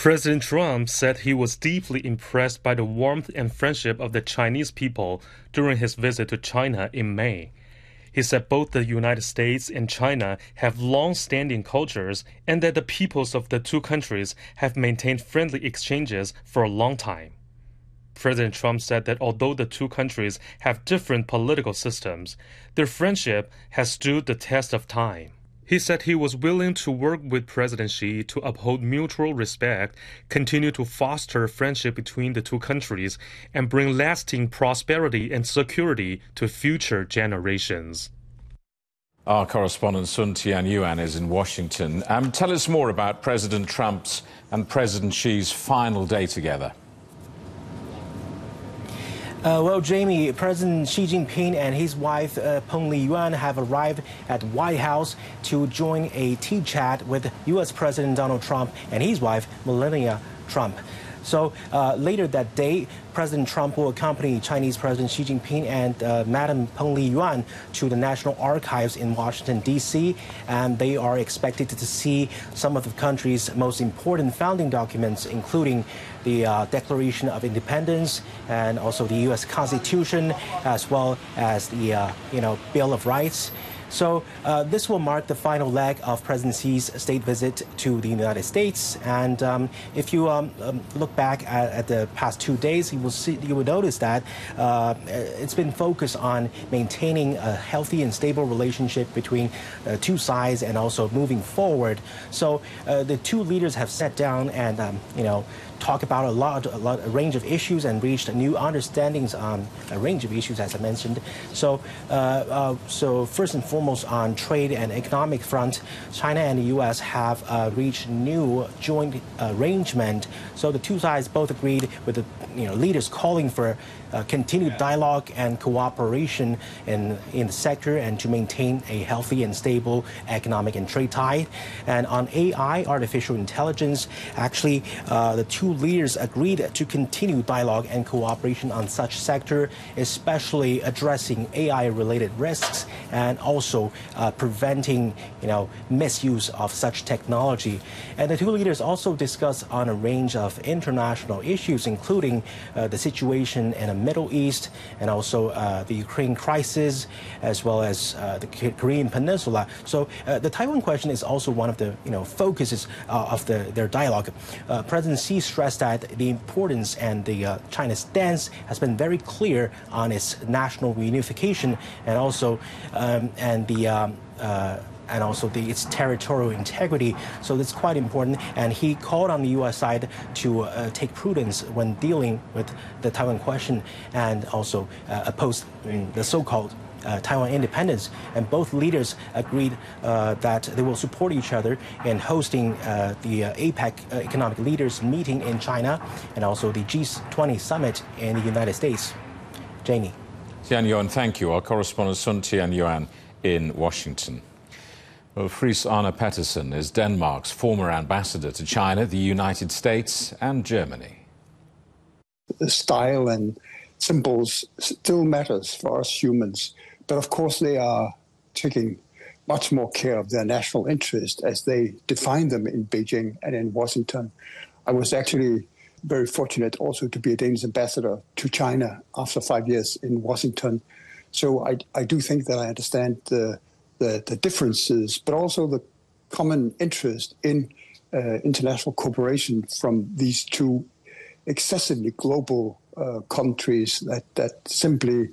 President Trump said he was deeply impressed by the warmth and friendship of the Chinese people during his visit to China in May. He said both the United States and China have long-standing cultures and that the peoples of the two countries have maintained friendly exchanges for a long time. President Trump said that although the two countries have different political systems, their friendship has stood the test of time. He said he was willing to work with President Xi to uphold mutual respect, continue to foster friendship between the two countries, and bring lasting prosperity and security to future generations. Our correspondent Sun Tianyuan is in Washington. Tell us more about President Trump's and President Xi's final day together. Well, Jamie, President Xi Jinping and his wife Peng Liyuan have arrived at the White House to join a tea chat with U.S. President Donald Trump and his wife Melania Trump. So later that day, President Trump will accompany Chinese President Xi Jinping and Madam Peng Liyuan to the National Archives in Washington, D.C., and they are expected to see some of the country's most important founding documents, including the Declaration of Independence and also the U.S. Constitution, as well as the Bill of Rights. So this will mark the final leg of President Xi's state visit to the United States. And if you look back at the past 2 days, you will notice that it's been focused on maintaining a healthy and stable relationship between two sides and also moving forward. So the two leaders have sat down and talk about a range of issues and reached new understandings on a range of issues, as I mentioned. So first and foremost, on trade and economic front, China and the U.S. have reached new joint arrangement. So the two sides both agreed with the leaders calling for continued dialogue and cooperation in the sector and to maintain a healthy and stable economic and trade tie. And on AI, artificial intelligence, actually the two leaders agreed to continue dialogue and cooperation on such sector, especially addressing AI-related risks and also preventing misuse of such technology. And the two leaders also discussed on a range of international issues, including the situation in the Middle East and also the Ukraine crisis, as well as the Korean Peninsula. So the Taiwan question is also one of the focuses of their dialogue. President Xi stressed that the importance and the China's stance has been very clear on its national reunification and also its territorial integrity. So that's quite important. And he called on the U.S. side to take prudence when dealing with the Taiwan question and also oppose the so-called Taiwan independence. And both leaders agreed that they will support each other in hosting the APEC economic leaders meeting in China and also the G20 summit in the United States. Jamie. Tianyuan, thank you. Our correspondent Sun Tianyuan in Washington. Well, Friis Arne Pettersen is Denmark's former ambassador to China, the United States and Germany. The style and symbols still matters for us humans, but of course they are taking much more care of their national interest as they define them in Beijing and in Washington. I was actually very fortunate also to be a Danish ambassador to China after 5 years in Washington. So I do think that I understand the differences, but also the common interest in international cooperation from these two excessively global countries that simply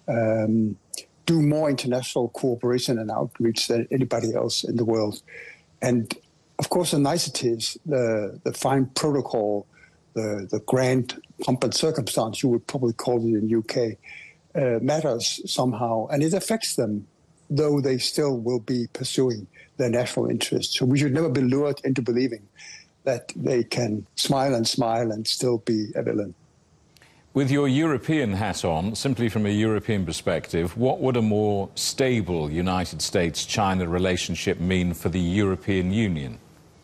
do more international cooperation and outreach than anybody else in the world. And of course, the niceties, the fine protocol, the grand pomp and circumstance, you would probably call it in UK, matters somehow, and it affects them, though they still will be pursuing their national interests. So we should never be lured into believing that they can smile and still be a villain. With your European hat on, simply from a European perspective, what would a more stable United States-China relationship mean for the European Union?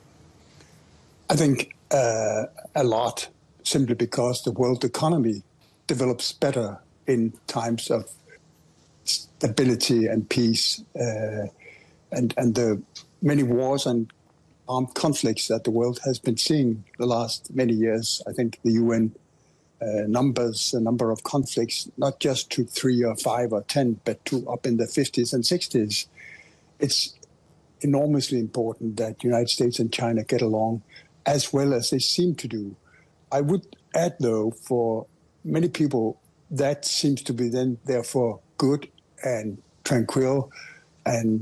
I think a lot, simply because the world economy develops better in times of stability and peace, and the many wars and armed conflicts that the world has been seeing the last many years. I think the UN numbers the number of conflicts not just to 3 or 5 or 10, but to up in the 50s and 60s. It's enormously important that the United States and China get along as well as they seem to do. I would add, though, for many people, that seems to be then therefore good and tranquil and